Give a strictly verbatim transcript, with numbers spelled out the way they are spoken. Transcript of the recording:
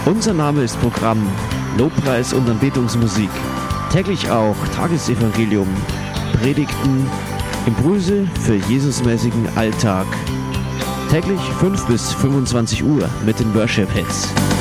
Unser Name ist Programm, Lobpreis und Anbetungsmusik. Täglich auch Tagesevangelium, Predigten, Impulse für Jesusmäßigen Alltag. Täglich fünf bis fünfundzwanzig Uhr mit den Worship Hits.